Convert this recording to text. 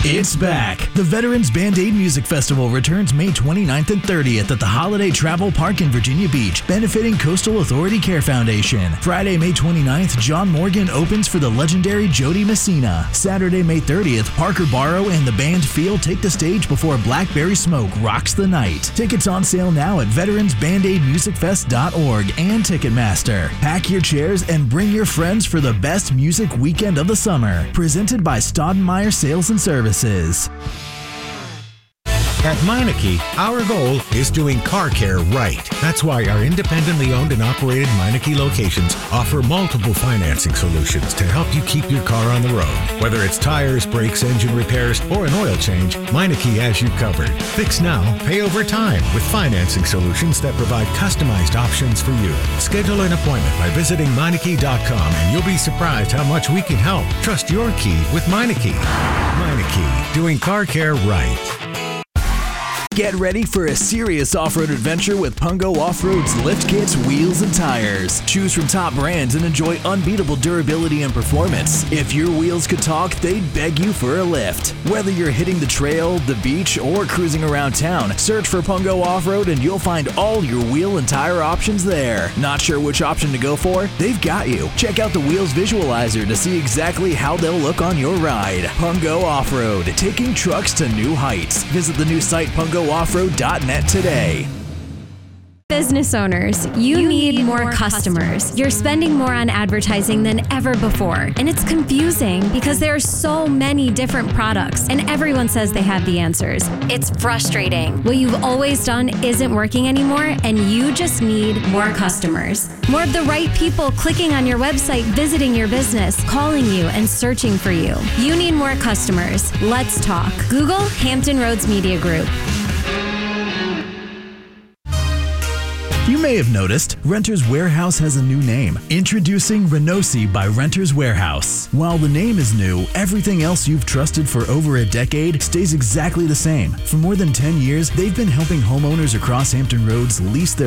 It's back. The Veterans Band-Aid Music Festival returns May 29th and 30th at the Holiday Travel Park in Virginia Beach, benefiting Coastal Authority Care Foundation. Friday, May 29th, John Morgan opens for the legendary Jody Messina. Saturday, May 30th, Parker Barrow and the band Feel take the stage before Blackberry Smoke rocks the night. Tickets on sale now at veteransbandaidmusicfest.org and Ticketmaster. Pack your chairs and bring your friends for the best music weekend of the summer. Presented by Staudenmeyer Sales and Services. At Meineke, our goal is doing car care right. That's why our independently owned and operated Meineke locations offer multiple financing solutions to help you keep your car on the road. Whether it's tires, brakes, engine repairs, or an oil change, Meineke has you covered. Fix now, pay over time with financing solutions that provide customized options for you. Schedule an appointment by visiting Meineke.com and you'll be surprised how much we can help. Trust your key with Meineke. Meineke, doing car care right. Get ready for a serious off-road adventure with Pungo Off-Road's lift kits, wheels, and tires. Choose from top brands and enjoy unbeatable durability and performance. If your wheels could talk, they'd beg you for a lift. Whether you're hitting the trail, the beach, or cruising around town, search for Pungo Off-Road and you'll find all your wheel and tire options there. Not sure which option to go for? They've got you. Check out the Wheels Visualizer to see exactly how they'll look on your ride. Pungo Off-Road, taking trucks to new heights. Visit the new site pungo.offroad.net today. Business owners, you need more customers. You're spending more on advertising than ever before, and it's confusing because there are so many different products, and everyone says they have the answers. It's frustrating. What you've always done isn't working anymore, and you just need more customers. More of the right people clicking on your website, visiting your business, calling you, and searching for you. You need more customers. Let's talk. Google Hampton Roads Media Group. You may have noticed, Renters Warehouse has a new name. Introducing Renosi by Renters Warehouse. While the name is new, everything else you've trusted for over a decade stays exactly the same. For more than 10 years, they've been helping homeowners across Hampton Roads lease their